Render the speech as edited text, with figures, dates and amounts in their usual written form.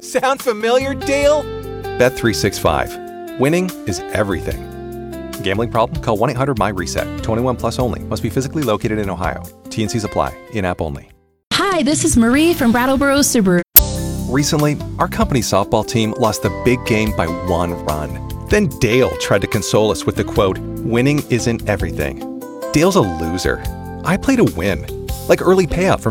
Sound familiar, Dale? Bet365. Winning is everything. Gambling problem? Call 1-800-MY-RESET. 21 plus only. Must be physically located in Ohio. T&Cs apply. In-app only. Hi, this is Marie from Brattleboro Subaru. Recently, our company's softball team lost the big game by 1 run. Then Dale tried to console us with the quote, "Winning isn't everything." Dale's a loser. I play to win. Like early payout from